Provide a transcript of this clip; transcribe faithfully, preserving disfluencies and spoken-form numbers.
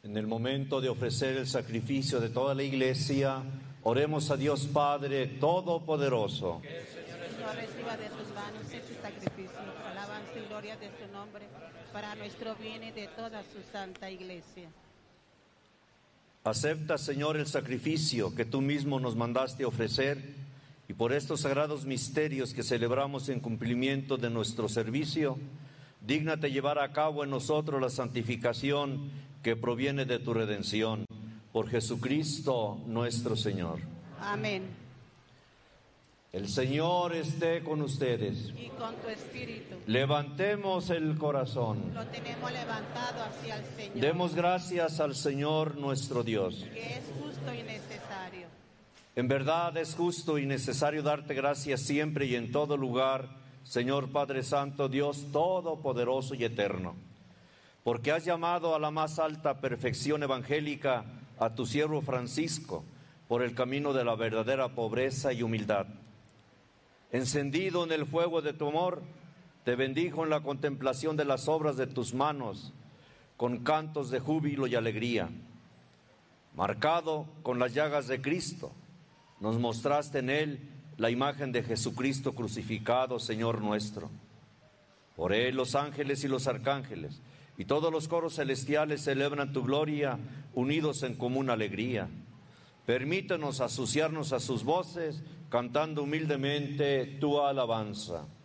En el momento de ofrecer el sacrificio de toda la iglesia, oremos a Dios Padre Todopoderoso. Que el Señor reciba de tus manos este sacrificio, alabanza y gloria de su nombre, para nuestro bien y de toda su santa iglesia. Acepta, Señor, el sacrificio que tú mismo nos mandaste ofrecer, y por estos sagrados misterios que celebramos en cumplimiento de nuestro servicio, dígnate llevar a cabo en nosotros la santificación que proviene de tu redención. Por Jesucristo nuestro Señor. Amén. El Señor esté con ustedes. Y con tu espíritu. Levantemos el corazón. Lo tenemos levantado hacia el Señor. Demos gracias al Señor nuestro Dios. Que es justo y necesario. En verdad es justo y necesario darte gracias siempre y en todo lugar, Señor Padre Santo, Dios Todopoderoso y Eterno, porque has llamado a la más alta perfección evangélica a tu siervo Francisco por el camino de la verdadera pobreza y humildad. Encendido en el fuego de tu amor, te bendijo en la contemplación de las obras de tus manos, con cantos de júbilo y alegría. Marcado con las llagas de Cristo, nos mostraste en él la imagen de Jesucristo crucificado, Señor nuestro. Por él los ángeles y los arcángeles y todos los coros celestiales celebran tu gloria, unidos en común alegría. Permítenos asociarnos a sus voces, cantando humildemente tu alabanza.